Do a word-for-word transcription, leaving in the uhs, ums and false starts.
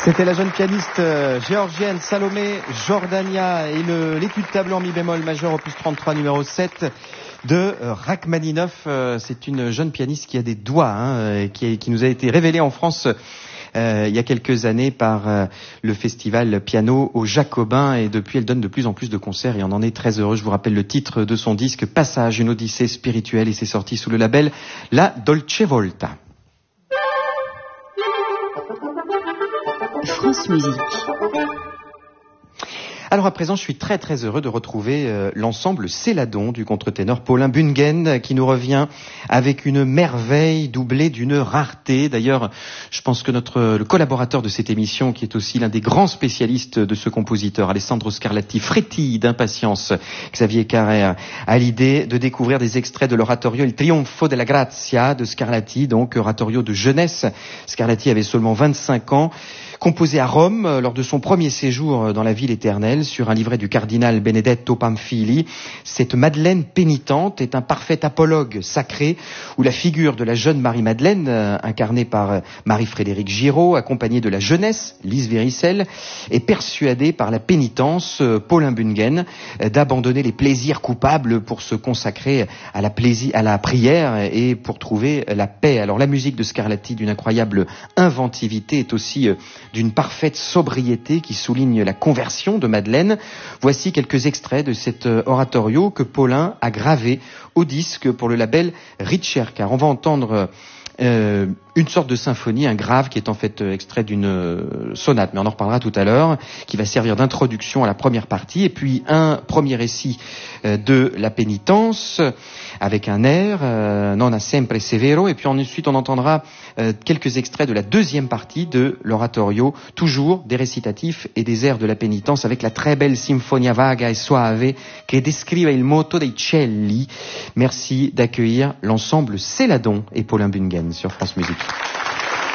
C'était la jeune pianiste euh, géorgienne Salomé Jordania et le, l'étude tableau en mi bémol majeur opus trente-trois numéro sept de euh, Rachmaninov. Euh, c'est une jeune pianiste qui a des doigts, hein, qui, qui nous a été révélée en France euh, il y a quelques années par euh, le festival Piano au Jacobin, et depuis elle donne de plus en plus de concerts et on en est très heureux. Je vous rappelle le titre de son disque Passage, une odyssée spirituelle, et c'est sorti sous le label La Dolce Volta. France Musique. Alors à présent, je suis très très heureux de retrouver euh, l'ensemble Céladon du contre-ténor Paulin Bungen, qui nous revient avec une merveille doublée d'une rareté. D'ailleurs, je pense que notre le collaborateur de cette émission, qui est aussi l'un des grands spécialistes de ce compositeur, Alessandro Scarlatti, frétille d'impatience. Xavier Carrère a l'idée de découvrir des extraits de l'oratorio Il Trionfo della Grazia de Scarlatti, donc oratorio de jeunesse. Scarlatti avait seulement vingt-cinq ans. Composé à Rome lors de son premier séjour dans la ville éternelle sur un livret du cardinal Benedetto Pamphili, cette Madeleine pénitente est un parfait apologue sacré où la figure de la jeune Marie-Madeleine, incarnée par Marie-Frédérique Giraud, accompagnée de la jeunesse, Lise Véricelle, est persuadée par la pénitence, Paulin Bungen, d'abandonner les plaisirs coupables pour se consacrer à la, plaisir, à la prière et pour trouver la paix. Alors la musique de Scarlatti, d'une incroyable inventivité, est aussi d'une parfaite sobriété qui souligne la conversion de Madeleine. Voici quelques extraits de cet oratorio que Paulin a gravé au disque pour le label Ricerca. On va entendre euh, une sorte de symphonie, un grave qui est en fait extrait d'une sonate, mais on en reparlera tout à l'heure, qui va servir d'introduction à la première partie, et puis un premier récit de la pénitence avec un air, euh, Non a sempre severo, et puis ensuite on entendra euh, quelques extraits de la deuxième partie de l'oratorio, toujours des récitatifs et des airs de la pénitence, avec la très belle Sinfonia vaga e soave che descrive il moto dei cieli. Merci d'accueillir l'ensemble Céladon et Paulin Bungen sur France Musique.